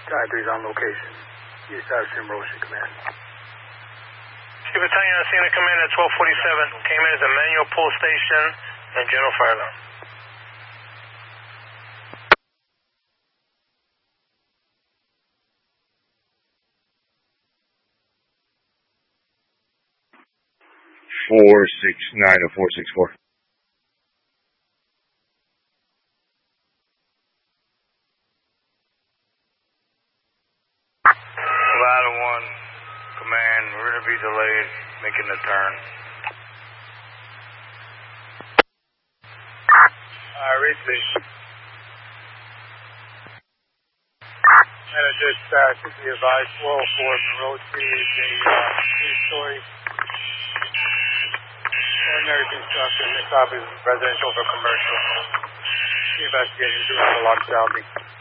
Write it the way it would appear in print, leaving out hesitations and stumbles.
Sky 3's on location. East side of Simrosha, command. Chief Battalion on scene of command at 1247. Came in as a manual pull station and general fire alarm. Four 6-9 to 464. Ladder 1, command, we're going to be delayed making the turn. Read please. And just should be advised 404 from Road 3 is a two-story ordinary construction. This office is residential or commercial. The investigation is doing a lot of sounding.